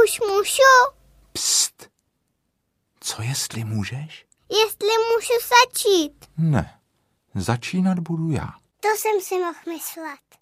Už můžu? Pst. Co jestli můžeš? Jestli můžu začít. Ne, začínat budu já. To jsem si mohl myslet.